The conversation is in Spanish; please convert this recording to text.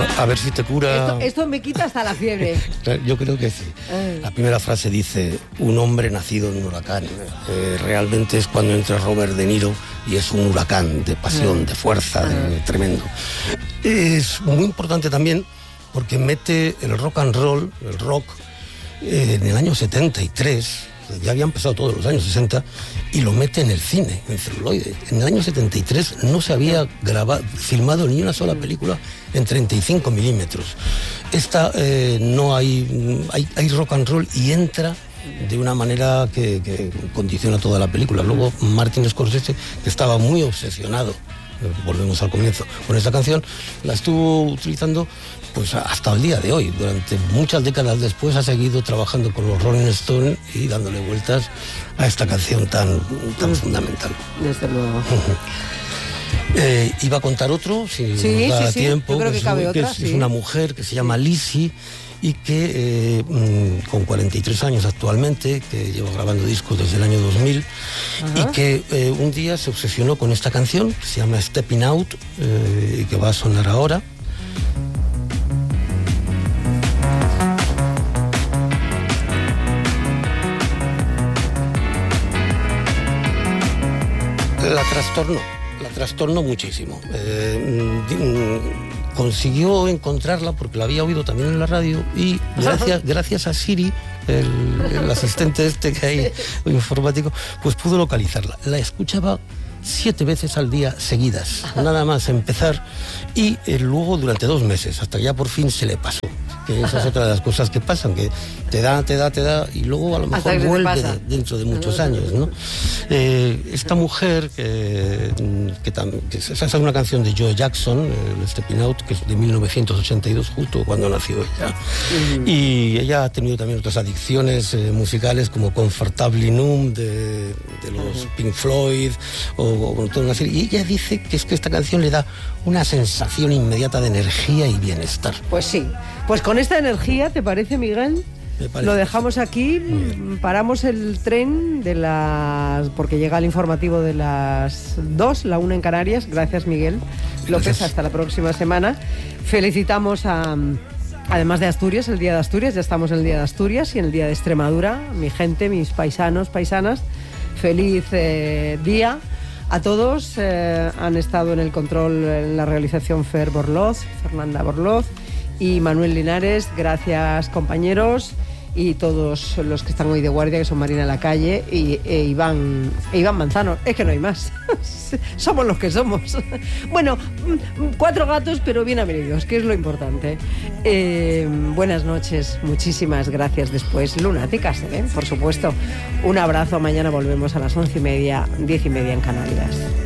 A ver si te cura. Esto me quita hasta la fiebre. Yo creo que sí. La primera frase dice: un hombre nacido en un huracán. Realmente es cuando entra Robert De Niro y es un huracán de pasión, de fuerza, tremendo. Es muy importante también porque mete el rock and roll, el rock, en el año 73. Ya habían pasado todos los años 60 y lo mete en el cine, en celuloide. En el año 73 no se había filmado ni una sola película en 35 milímetros. No hay rock and roll y entra de una manera que condiciona toda la película. Luego Martin Scorsese, que estaba muy obsesionado, volvemos al comienzo, con esta canción, la estuvo utilizando pues hasta el día de hoy. Durante muchas décadas después ha seguido trabajando con los Rolling Stones y dándole vueltas a esta canción tan fundamental. Desde luego. Iba a contar otro, si nos da tiempo. Yo creo que cabe otra, es una mujer que se llama Lizzy y que con 43 años actualmente, que lleva grabando discos desde el año 2000, y que un día se obsesionó con esta canción que se llama Stepping Out, y que va a sonar ahora. La trastornó muchísimo. Consiguió encontrarla porque la había oído también en la radio y gracias a Siri, el asistente que hay informático, pues pudo localizarla. La escuchaba 7 veces al día seguidas, nada más empezar, y luego durante 2 meses, hasta que ya por fin se le pasó. Que esa es otra de las cosas que pasan, que te da y luego a lo mejor vuelve dentro de muchos años, ¿no? Esta mujer esa es una canción de Joe Jackson, Stepping Out, que es de 1982, justo cuando nació ella. Y ella ha tenido también otras adicciones musicales, como Comfortably Numb de los Pink Floyd, o toda una serie. Y ella dice que es que esta canción le da una sensación inmediata de energía y bienestar. Pues sí. Pues con esta energía, ¿te parece, Miguel? Lo dejamos aquí, paramos el tren porque llega el informativo de las 2, la 1 en Canarias. Gracias, Miguel López, hasta la próxima semana. Felicitamos además de Asturias, el Día de Asturias, ya estamos en el Día de Asturias y en el Día de Extremadura. Mi gente, mis paisanos, paisanas, feliz día. A todos han estado en el control, en la realización Fernanda Borloz y Manuel Linares. Gracias, compañeros, y todos los que están hoy de guardia, que son Marina Lacalle e Iván Manzano. Es que no hay más. Somos los que somos. Bueno, 4 gatos, pero bien avenidos, que es lo importante. Buenas noches, muchísimas gracias. Después, lunáticas, por supuesto. Un abrazo, mañana volvemos a las 11:30, 10:30 en Canarias.